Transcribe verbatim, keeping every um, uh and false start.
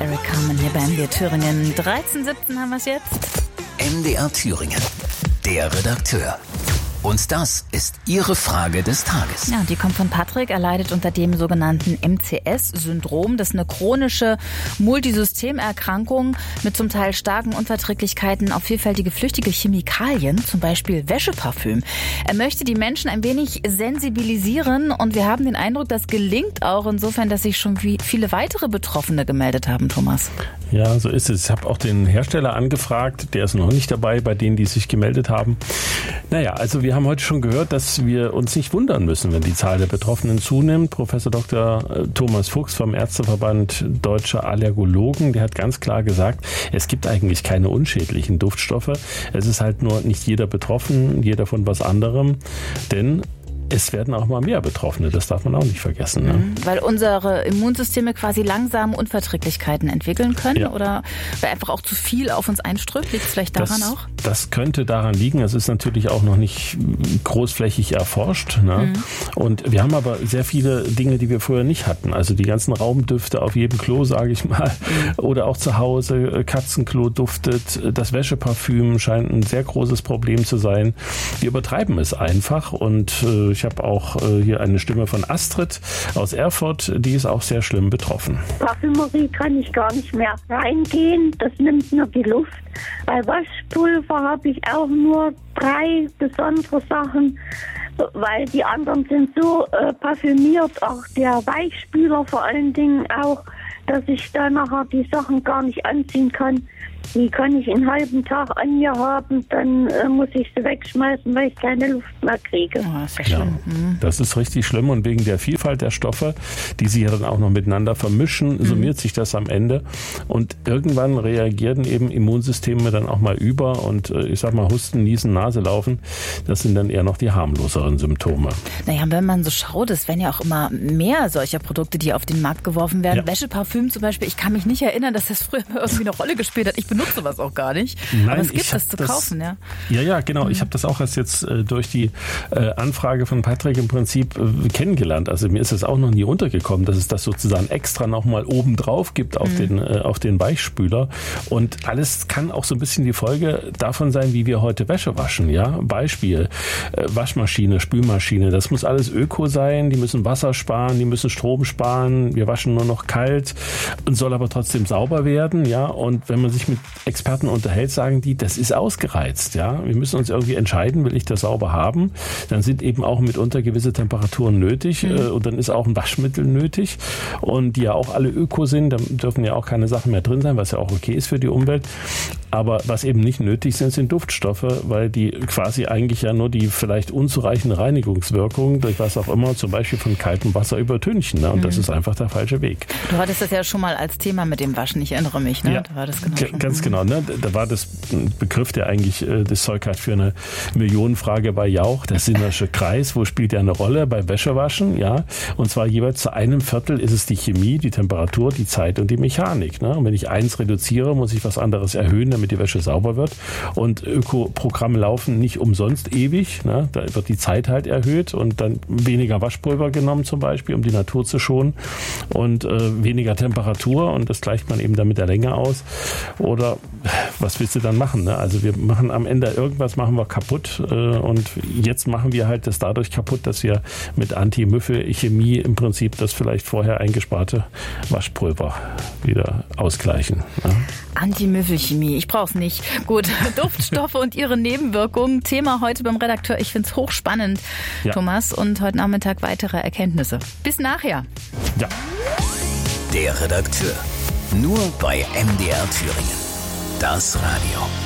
Eric Carmen hier bei M D R Thüringen. dreizehn siebzehn haben wir es jetzt. M D R Thüringen, der Redakteur. Und das ist Ihre Frage des Tages. Ja, die kommt von Patrick. Er leidet unter dem sogenannten M C S-Syndrom. Das ist eine chronische Multisystemerkrankung mit zum Teil starken Unverträglichkeiten auf vielfältige flüchtige Chemikalien, zum Beispiel Wäscheparfüm. Er möchte die Menschen ein wenig sensibilisieren und wir haben den Eindruck, das gelingt auch insofern, dass sich schon viele weitere Betroffene gemeldet haben, Thomas. Ja, so ist es. Ich habe auch den Hersteller angefragt, der ist noch nicht dabei, bei denen, die sich gemeldet haben. Naja, also wir haben heute schon gehört, dass wir uns nicht wundern müssen, wenn die Zahl der Betroffenen zunimmt. Professor Doktor Thomas Fuchs vom Ärzteverband Deutscher Allergologen, der hat ganz klar gesagt, es gibt eigentlich keine unschädlichen Duftstoffe. Es ist halt nur nicht jeder betroffen, jeder von was anderem, denn es werden auch mal mehr Betroffene, das darf man auch nicht vergessen. Ne? Weil unsere Immunsysteme quasi langsam Unverträglichkeiten entwickeln können, ja. Oder weil einfach auch zu viel auf uns einströmt, liegt es vielleicht daran das, auch? Das könnte daran liegen, es ist natürlich auch noch nicht großflächig erforscht. Ne? Mhm. Und wir haben aber sehr viele Dinge, die wir vorher nicht hatten, also die ganzen Raumdüfte auf jedem Klo, sage ich mal, mhm. oder auch zu Hause, Katzenklo duftet, das Wäscheparfüm scheint ein sehr großes Problem zu sein. Wir übertreiben es einfach und äh, ich habe auch äh, hier eine Stimme von Astrid aus Erfurt, die ist auch sehr schlimm betroffen. Parfümerie kann ich gar nicht mehr reingehen, das nimmt nur die Luft. Bei Waschpulver habe ich auch nur drei besondere Sachen, weil die anderen sind so äh, parfümiert, auch der Weichspüler vor allen Dingen auch, dass ich da nachher die Sachen gar nicht anziehen kann. Die kann ich einen halben Tag an mir haben, dann äh, muss ich sie wegschmeißen, weil ich keine Luft mehr kriege. Oh, das ist ja schlimm. Mhm. Das ist richtig schlimm und wegen der Vielfalt der Stoffe, die sich ja dann auch noch miteinander vermischen, mhm. summiert sich das am Ende und irgendwann reagieren eben Immunsysteme dann auch mal über und äh, ich sag mal Husten, Niesen, Nase laufen, das sind dann eher noch die harmloseren Symptome. Naja, wenn man so schaut, es werden ja auch immer mehr solcher Produkte, die auf den Markt geworfen werden. Ja. Wäscheparfüm zum Beispiel, ich kann mich nicht erinnern, dass das früher irgendwie eine Rolle gespielt hat. Ich benutze sowas auch gar nicht. Nein, aber es gibt das zu das, kaufen, ja. Ja, ja, genau. Mhm. Ich habe das auch erst jetzt äh, durch die äh, Anfrage von Patrick im Prinzip äh, kennengelernt. Also mir ist es auch noch nie untergekommen, dass es das sozusagen extra nochmal oben drauf gibt auf, mhm. den, äh, auf den Weichspüler. Und alles kann auch so ein bisschen die Folge davon sein, wie wir heute Wäsche waschen. Ja, Beispiel, äh, Waschmaschine, Spülmaschine, das muss alles öko sein. Die müssen Wasser sparen, die müssen Strom sparen. Wir waschen nur noch kalt und soll aber trotzdem sauber werden. Ja, und wenn man sich mit Experten unterhält, sagen die, das ist ausgereizt. Ja, wir müssen uns irgendwie entscheiden, will ich das sauber haben? Dann sind eben auch mitunter gewisse Temperaturen nötig mhm. äh, und dann ist auch ein Waschmittel nötig und die ja auch alle öko sind, da dürfen ja auch keine Sachen mehr drin sein, was ja auch okay ist für die Umwelt. Aber was eben nicht nötig sind, sind Duftstoffe, weil die quasi eigentlich ja nur die vielleicht unzureichende Reinigungswirkung durch was auch immer, zum Beispiel von kaltem Wasser übertünchen. Ne? Und mhm. das ist einfach der falsche Weg. Du hattest das ja schon mal als Thema mit dem Waschen, ich erinnere mich. Ne? Ja, da war das genau g- ganz genau. Ne? Da war das ein Begriff, der eigentlich äh, das Zeug hat für eine Millionenfrage bei Jauch, der Sinnersche Kreis. Wo spielt der eine Rolle? Bei Wäschewaschen, ja. Und zwar jeweils zu einem Viertel ist es die Chemie, die Temperatur, die Zeit und die Mechanik. Ne? Und wenn ich eins reduziere, muss ich was anderes erhöhen, damit die Wäsche sauber wird. Und Ökoprogramme laufen nicht umsonst ewig. Ne? Da wird die Zeit halt erhöht und dann weniger Waschpulver genommen zum Beispiel, um die Natur zu schonen und äh, weniger Temperatur und das gleicht man eben dann mit der Länge aus. Oder was willst du dann machen? Ne? Also wir machen am Ende irgendwas machen wir kaputt äh, und jetzt machen wir halt das dadurch kaputt, dass wir mit Anti-Müffel-Chemie im Prinzip das vielleicht vorher eingesparte Waschpulver wieder ausgleichen. Ja? Anti-Müffel-Chemie, ich brauch's nicht. Gut, Duftstoffe und ihre Nebenwirkungen. Thema heute beim Redakteur. Ich find's hochspannend, ja. Thomas. Und heute Nachmittag weitere Erkenntnisse. Bis nachher. Ja. Der Redakteur. Nur bei M D R Thüringen. Das Radio.